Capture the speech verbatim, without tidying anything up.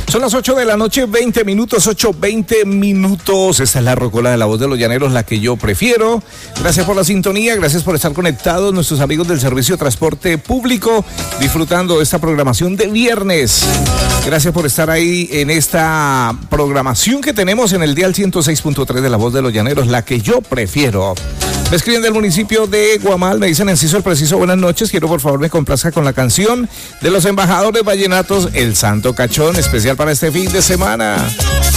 Son las ocho de la noche, veinte minutos, ocho, veinte minutos. Esta es la rocola de la voz de los llaneros, la que yo prefiero. Gracias por la sintonía, gracias por estar conectados, nuestros amigos del Servicio de Transporte Público, disfrutando de esta programación de viernes. Gracias por estar ahí en esta programación que tenemos en el dial ciento seis punto tres de la voz de los llaneros, la que yo prefiero. Me escriben del municipio de Guamal, me dicen: Enciso el Preciso, buenas noches, quiero por favor me complazca con la canción de los embajadores vallenatos, El Santo Cachón, especial para este fin de semana.